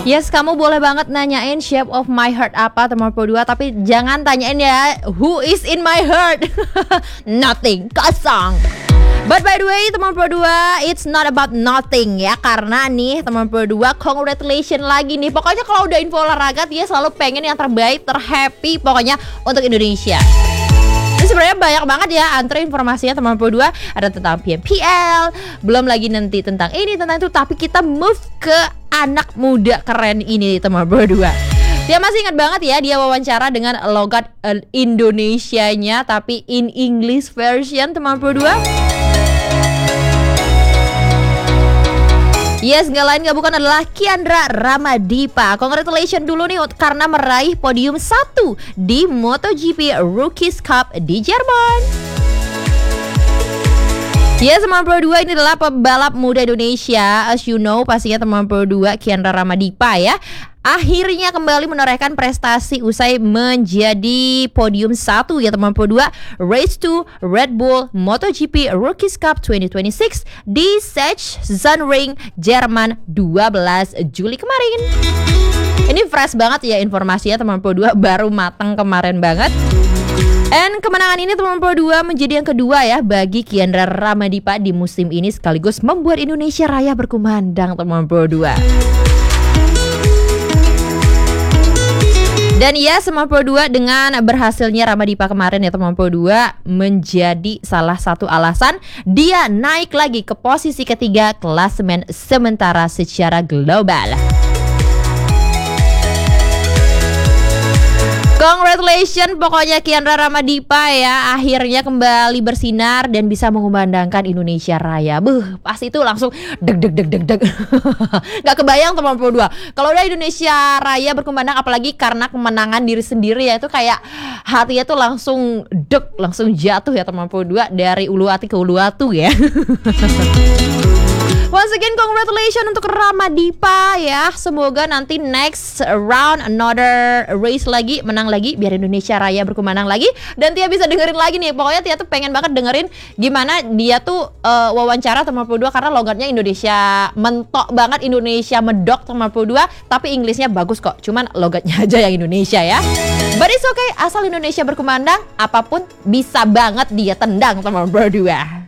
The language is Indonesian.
Yes, kamu boleh banget nanyain Shape of My Heart apa teman Pro 2, tapi jangan tanyain ya who is in my heart. Nothing, kosong. But by the way teman Pro 2, it's not about nothing ya. Karena nih teman Pro 2, congratulations lagi nih. Pokoknya kalau udah info olahraga dia selalu pengen yang terbaik, terhappy pokoknya untuk Indonesia. Ini sebenarnya banyak banget ya antre informasinya teman Pro 2. Ada tentang PMPL, belum lagi nanti tentang ini, tentang itu. Tapi kita move ke anak muda keren ini teman Pro 2. Dia masih ingat banget ya, dia wawancara dengan logat Indonesianya tapi in English version teman Pro 2. Yes, gak lain gak bukan adalah Kiandra Ramadipa. Congratulations dulu nih karena meraih podium 1 di MotoGP Rookies Cup di Jerman. Yes, teman Pro 2 ini adalah pebalap muda Indonesia. As you know, pastinya teman Pro 2 Kiandra Ramadipa ya, akhirnya kembali menorehkan prestasi usai menjadi podium 1 ya teman Pro 2 Race 2 Red Bull MotoGP Rookies Cup 2026 di Sachsenring, Jerman 12 Juli kemarin. Ini fresh banget ya informasinya teman Pro 2, baru matang kemarin banget. And kemenangan ini teman Pro 2 menjadi yang kedua ya bagi Kiandra Ramadipa di musim ini, sekaligus membuat Indonesia Raya berkumandang teman Pro 2. Dan ya teman Pro 2, dengan berhasilnya Ramadipa kemarin ya teman Pro 2 menjadi salah satu alasan dia naik lagi ke posisi ketiga klasemen sementara secara global. Congratulations pokoknya Kiandra Ramadipa ya, akhirnya kembali bersinar dan bisa mengumandangkan Indonesia Raya. Pas itu langsung deg. Gak kebayang teman Pro 2 kalau udah Indonesia Raya berkumandang, apalagi karena kemenangan diri sendiri ya, itu kayak hatinya tuh langsung langsung jatuh ya teman Pro 2, dari ulu hati ke ulu hati ya. Once again congratulations untuk Ramadipa ya. Semoga nanti next round another race lagi, menang lagi biar Indonesia Raya berkumandang lagi. Dan Tia bisa dengerin lagi nih. Pokoknya Tia tuh pengen banget dengerin gimana dia tuh wawancara teman Pro 2, karena logatnya Indonesia mentok banget, Indonesia medok teman Pro 2, tapi Inggrisnya bagus kok. Cuman logatnya aja yang Indonesia ya. But it's okay, asal Indonesia berkumandang, apapun bisa banget dia tendang teman Pro 2.